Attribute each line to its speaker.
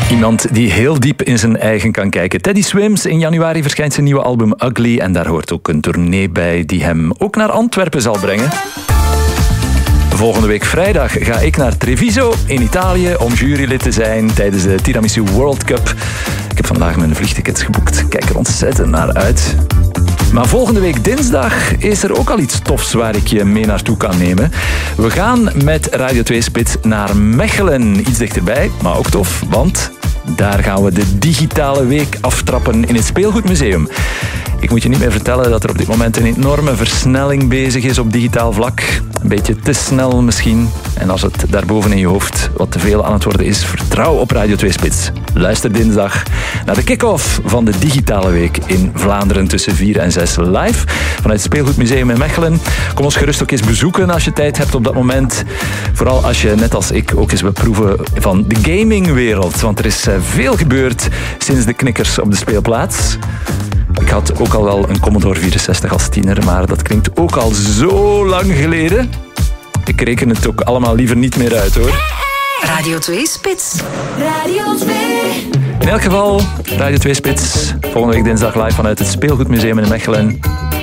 Speaker 1: Iemand die heel diep in zijn eigen kan kijken. Teddy Swims. In januari verschijnt zijn nieuwe album Ugly. En daar hoort ook een tournee bij die hem ook naar Antwerpen zal brengen. Volgende week vrijdag ga ik naar Treviso in Italië om jurylid te zijn tijdens de Tiramisu World Cup. Ik heb vandaag mijn vliegtickets geboekt. Kijk er ontzettend naar uit. Maar volgende week dinsdag is er ook al iets tofs waar ik je mee naartoe kan nemen. We gaan met Radio 2 Spits naar Mechelen. Iets dichterbij, maar ook tof, want daar gaan we de digitale week aftrappen in het Speelgoedmuseum. Ik moet je niet meer vertellen dat er op dit moment een enorme versnelling bezig is op digitaal vlak. Een beetje te snel misschien. En als het daarboven in je hoofd wat te veel aan het worden is, vertrouw op Radio 2 Spits. Luister dinsdag naar de kick-off van de digitale week in Vlaanderen tussen 4 en 6 live vanuit het Speelgoedmuseum in Mechelen. Kom ons gerust ook eens bezoeken als je tijd hebt op dat moment. Vooral als je, net als ik, ook eens wil proeven van de gamingwereld. Want er is veel gebeurd sinds de knikkers op de speelplaats. Ik had ook al wel een Commodore 64 als tiener, maar dat klinkt ook al zo lang geleden. Ik reken het ook allemaal liever niet meer uit, hoor.
Speaker 2: Radio 2 Spits. Radio 2.
Speaker 1: In elk geval, Radio 2 Spits. Volgende week dinsdag live vanuit het Speelgoedmuseum in Mechelen.